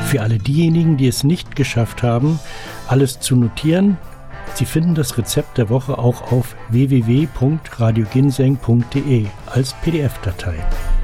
Für alle diejenigen, die es nicht geschafft haben, alles zu notieren, Sie finden das Rezept der Woche auch auf www.radioginseng.de als PDF-Datei.